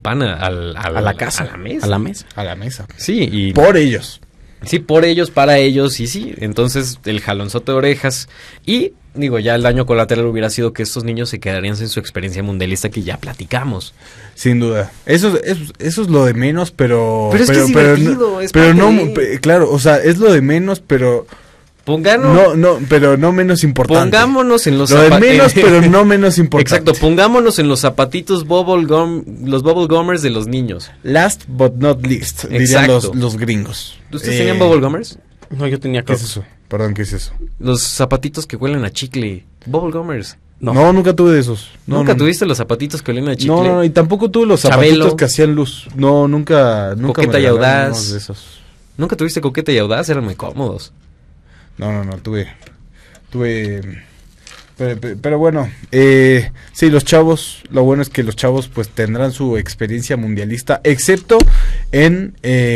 pan a la casa, a la mesa. Sí, y por ellos. Sí, por ellos, para ellos, y sí. Entonces, el jalonzote de orejas. Y, digo, ya el daño colateral hubiera sido que estos niños se quedarían sin su experiencia mundialista que ya platicamos. Sin duda. Eso es lo de menos, pero... Pero es que es divertido, es pero no, de... claro, o sea, es lo de menos, pero... pero no menos importante. Pongámonos en los lo de menos, pero no menos importante. Exacto, pongámonos en los zapatitos los bubble gummers de los niños. Last but not least, dirían los gringos. ¿Ustedes tenían bubble gummers? No, yo tenía Crocs. ¿Qué es eso? Perdón, ¿qué es eso? Los zapatitos que huelen a chicle. Bubble gummers. No, nunca tuve de esos. ¿Nunca tuviste los zapatitos que olían a chicle? No, y tampoco tuve los zapatitos que hacían luz. No, nunca Coqueta y Audaz. De esos. ¿Nunca tuviste Coqueta y Audaz? Eran muy cómodos. No, tuve... Pero bueno, sí, los chavos, lo bueno es que los chavos pues tendrán su experiencia mundialista, excepto en...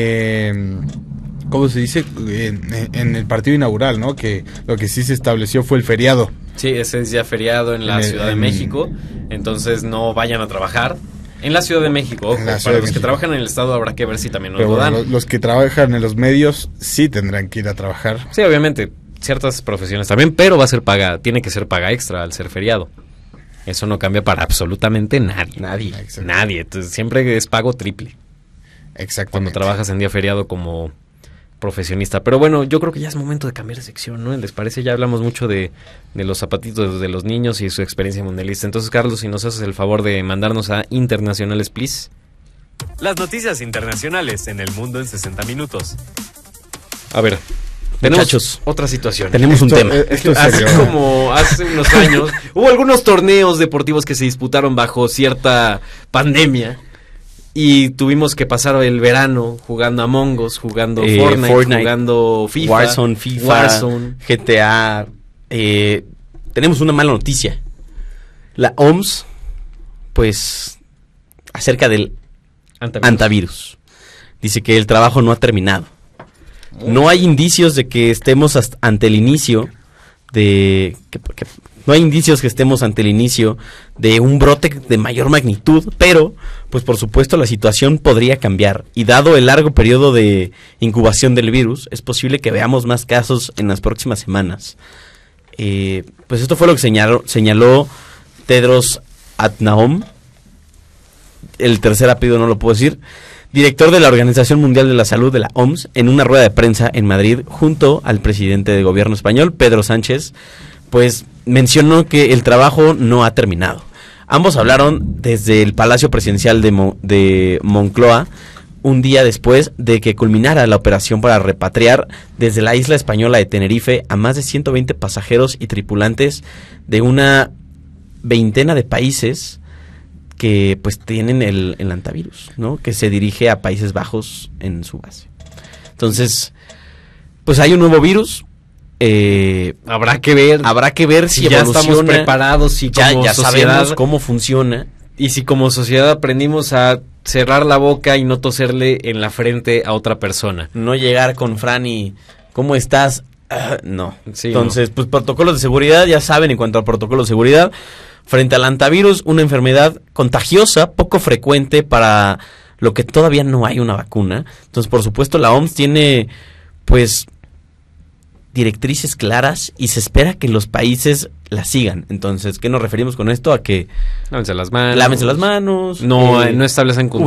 ¿cómo se dice? En el partido inaugural, ¿no? Que lo que sí se estableció fue el feriado. Sí, ese es ya feriado en la Ciudad de México, entonces no vayan a trabajar. En la Ciudad de México, ojo, para los que trabajan en el estado habrá que ver si también nos lo dan. Los que trabajan en los medios sí tendrán que ir a trabajar. Sí, obviamente, ciertas profesiones también, pero va a ser paga, tiene que ser paga extra al ser feriado. Eso no cambia para absolutamente nadie. Entonces siempre es pago triple. Exactamente. Cuando trabajas en día feriado como profesionista. Pero bueno, yo creo que ya es momento de cambiar de sección, ¿no? ¿Les parece? Ya hablamos mucho de los zapatitos de los niños y su experiencia mundialista. Entonces, Carlos, si nos haces el favor de mandarnos a Internacionales, please. Las noticias internacionales en el mundo en 60 minutos. A ver, tenemos otra situación. Tenemos un tema. Así como hace unos años hubo algunos torneos deportivos que se disputaron bajo cierta pandemia. Y tuvimos que pasar el verano jugando Among Us, jugando Fortnite, jugando FIFA, Warzone, GTA. Tenemos una mala noticia. La OMS, pues, acerca del antivirus. Dice que el trabajo no ha terminado. No hay indicios de que estemos ante el inicio de... No hay indicios que estemos ante el inicio de un brote de mayor magnitud, pero, pues por supuesto, la situación podría cambiar. Y dado el largo periodo de incubación del virus, es posible que veamos más casos en las próximas semanas. Pues esto fue lo que señaló Tedros Adhanom, el tercer apellido no lo puedo decir, director de la Organización Mundial de la Salud de la OMS, en una rueda de prensa en Madrid, junto al presidente del gobierno español, Pedro Sánchez, pues mencionó que el trabajo no ha terminado. Ambos hablaron desde el Palacio Presidencial de Moncloa, un día después de que culminara la operación para repatriar desde la isla española de Tenerife a más de 120 pasajeros y tripulantes de una veintena de países que pues tienen el antivirus, ¿no? Que se dirige a Países Bajos en su base. Entonces, pues hay un nuevo virus. Habrá que ver si ya evoluciona, estamos preparados y ya sociedad sabemos cómo funciona y si como sociedad aprendimos a cerrar la boca y no toserle en la frente a otra persona. No llegar con Fran y ¿cómo estás? No. Sí, entonces, pues protocolos de seguridad, ya saben, en cuanto a protocolos de seguridad, frente al antivirus, una enfermedad contagiosa, poco frecuente para lo que todavía no hay una vacuna. Entonces, por supuesto, la OMS tiene, pues, directrices claras y se espera que los países las sigan. Entonces, ¿qué nos referimos con esto? A que lávense las manos. No, no establezcan